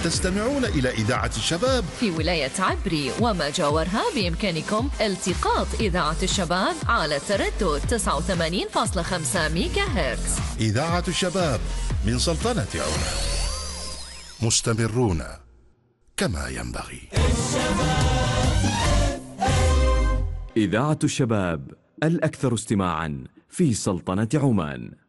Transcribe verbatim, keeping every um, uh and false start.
تستمعون إلى إذاعة الشباب في ولاية عبري وما جاورها. بإمكانكم التقاط إذاعة الشباب على تردد تسعة وثمانين فاصلة خمسة ميجا هرتز. إذاعة الشباب من سلطنة عمان، مستمرون كما ينبغي. إذاعة الشباب الأكثر استماعاً في سلطنة عمان.